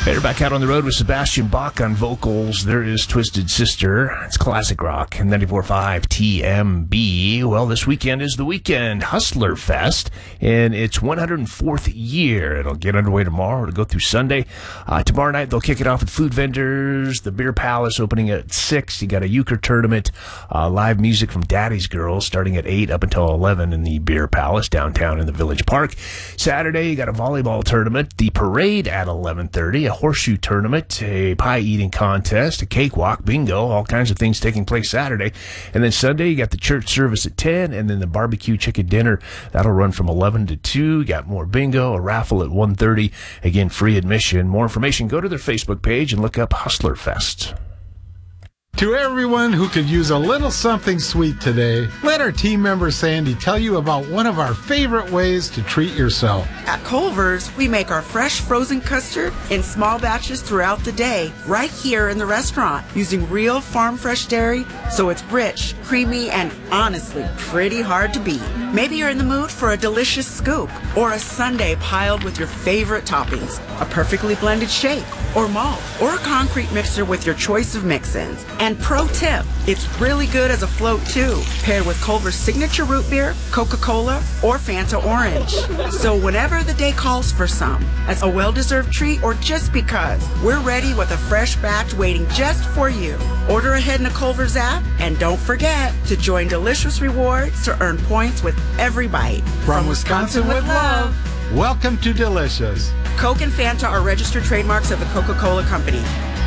They're back out on the road with Sebastian Bach on vocals. There is Twisted Sister. It's classic rock. And 94.5 TMB. Well, this weekend is the weekend. Hustler Fest in its 104th year. It'll get underway tomorrow. It'll go through Sunday. Tomorrow night, they'll kick it off with food vendors. The Beer Palace opening at 6. You got a euchre tournament. Live music from Daddy's Girls starting at 8 up until 11 in the Beer Palace downtown in the Village Park. Saturday, you got a volleyball tournament. The parade at 11:30. A horseshoe tournament, a pie eating contest, a cakewalk, bingo, all kinds of things taking place Saturday. And then Sunday, you got the church service at 10, and then the barbecue chicken dinner. That'll run from 11 to 2. You got more bingo, a raffle at 1:30. Again, free admission. More information, go to their Facebook page and look up Hustler Fest. To everyone who could use a little something sweet today, let our team member Sandy tell you about one of our favorite ways to treat yourself. At Culver's, we make our fresh frozen custard in small batches throughout the day, right here in the restaurant, using real farm fresh dairy, so it's rich, creamy, and honestly, pretty hard to beat. Maybe you're in the mood for a delicious scoop, or a sundae piled with your favorite toppings, a perfectly blended shake, or malt, or a concrete mixer with your choice of mix-ins. And pro tip, it's really good as a float too, paired with Culver's signature root beer, Coca-Cola, or Fanta Orange. So whenever the day calls for some, as a well-deserved treat or just because, we're ready with a fresh batch waiting just for you. Order ahead in the Culver's app, and don't forget to join Delicious Rewards to earn points with every bite. From Wisconsin with love, welcome to Delicious. Coke and Fanta are registered trademarks of the Coca-Cola Company.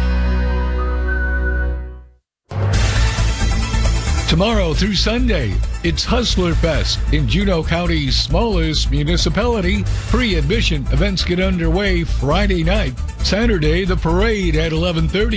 Tomorrow through Sunday, it's Hustler Fest in Juneau County's smallest municipality. Pre-admission events get underway Friday night. Saturday, the parade at 11:30.